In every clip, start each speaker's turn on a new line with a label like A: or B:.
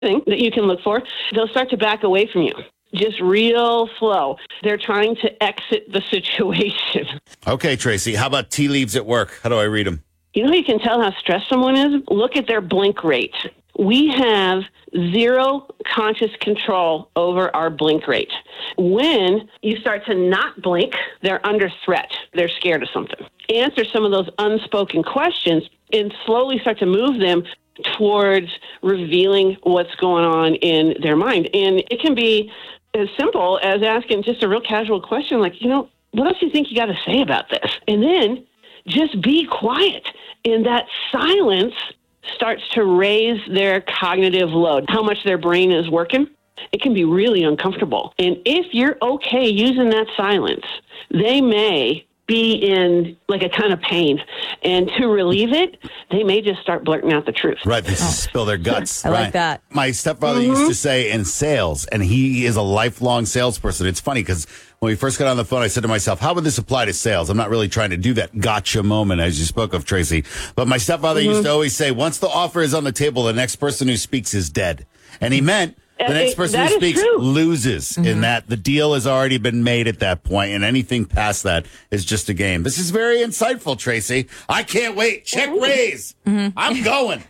A: thing that you can look for, they'll start to back away from you. Just real slow. They're trying to exit the situation.
B: Okay, Tracy, how about tea leaves at work? How do I read them?
A: You know how you can tell how stressed someone is? Look at their blink rate. We have zero conscious control over our blink rate. When you start to not blink, they're under threat. They're scared of something. Answer some of those unspoken questions and slowly start to move them towards revealing what's going on in their mind. And it can be as simple as asking just a real casual question like, what else do you think you got to say about this? And then just be quiet. And that silence starts to raise their cognitive load, how much their brain is working. It can be really uncomfortable. And if you're okay using that silence, they may be in like a ton of pain. And to relieve it, they may just start blurting out the truth.
B: Right. They spill their guts.
C: I like that.
B: My stepfather used to say in sales, and he is a lifelong salesperson. It's funny because when we first got on the phone, I said to myself, how would this apply to sales? I'm not really trying to do that gotcha moment as you spoke of, Tracy. But my stepfather used to always say, once the offer is on the table, the next person who speaks is dead. And he meant the next person who speaks loses in that the deal has already been made at that point, and anything past that is just a game. This is very insightful, Tracy. I can't wait. Check raise. I'm going.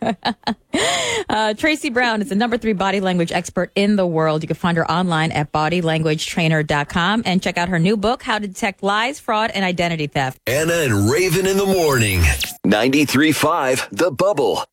C: Tracy Brown is the number 3 body language expert in the world. You can find her online at bodylanguagetrainer.com and check out her new book, How to Detect Lies, Fraud, and Identity Theft.
D: Anna and Raven in the morning. 93.5 The Bubble.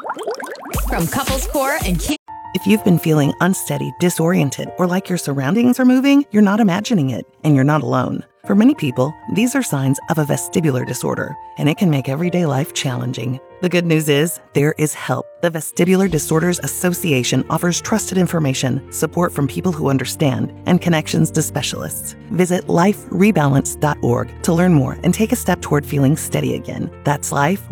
C: From Couples Core and King.
E: If you've been feeling unsteady, disoriented, or like your surroundings are moving, you're not imagining it, and you're not alone. For many people, these are signs of a vestibular disorder, and it can make everyday life challenging. The good news is, there is help. The Vestibular Disorders Association offers trusted information, support from people who understand, and connections to specialists. Visit liferebalance.org to learn more and take a step toward feeling steady again. That's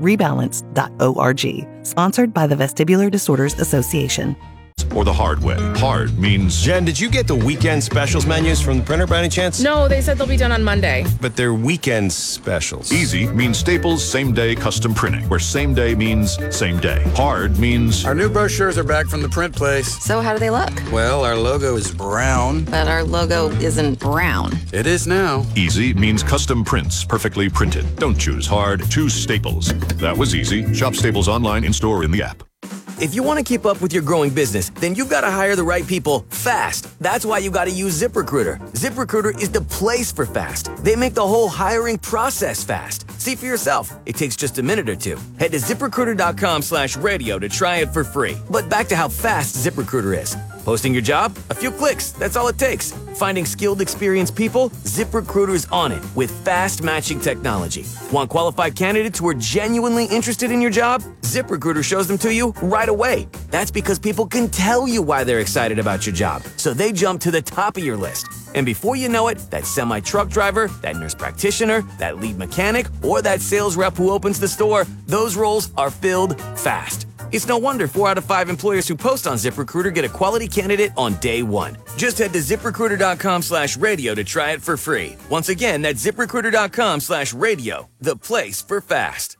E: liferebalance.org. Sponsored by the Vestibular Disorders Association.
F: Or the hard way. Hard means...
G: Jen, did you get the weekend specials menus from the printer by any chance?
H: No, they said they'll be done on Monday.
G: But they're weekend specials.
F: Easy means Staples same-day custom printing, where same-day means same day. Hard means...
I: Our new brochures are back from the print place.
H: So how do they look?
I: Well, our logo is brown.
H: But our logo isn't brown.
I: It is now.
F: Easy means custom prints, perfectly printed. Don't choose hard, choose Staples. That was easy. Shop Staples online, in-store, in the app.
G: If you want to keep up with your growing business, then you've got to hire the right people fast. That's why you got to use ZipRecruiter. ZipRecruiter is the place for fast. They make the whole hiring process fast. See for yourself. It takes just a minute or two. Head to ZipRecruiter.com/radio to try it for free. But back to how fast ZipRecruiter is. Posting your job? A few clicks. That's all it takes. Finding skilled, experienced people? ZipRecruiter's on it with fast matching technology. Want qualified candidates who are genuinely interested in your job? ZipRecruiter shows them to you right away. That's because people can tell you why they're excited about your job, so they jump to the top of your list. And before you know it, that semi-truck driver, that nurse practitioner, that lead mechanic, or that sales rep who opens the store, those roles are filled fast. It's no wonder 4 out of 5 employers who post on ZipRecruiter get a quality candidate on day one. Just head to ZipRecruiter.com/radio to try it for free. Once again, that's ZipRecruiter.com/radio, the place for fast.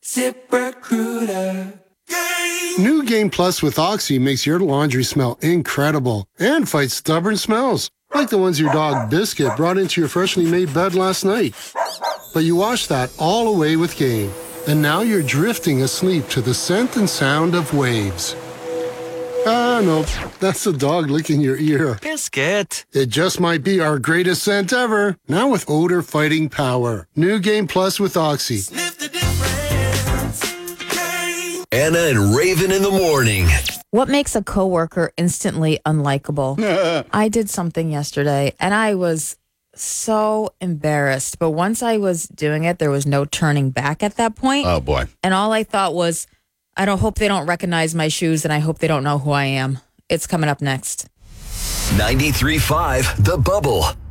J: ZipRecruiter. New Game Plus with Oxy makes your laundry smell incredible and fights stubborn smells, like the ones your dog Biscuit brought into your freshly made bed last night. But you washed that all away with Game, and now you're drifting asleep to the scent and sound of waves. Ah, no, that's the dog licking your ear.
G: Biscuit.
J: It just might be our greatest scent ever, now with odor fighting power. New Game Plus with Oxy.
D: Anna and Raven in the morning.
C: What makes a coworker instantly unlikable? I did something yesterday, and I was so embarrassed. But once I was doing it, there was no turning back at that point.
B: Oh, boy.
C: And all I thought was, I don't hope they don't recognize my shoes, and I hope they don't know who I am. It's coming up next.
D: 93.5 The Bubble.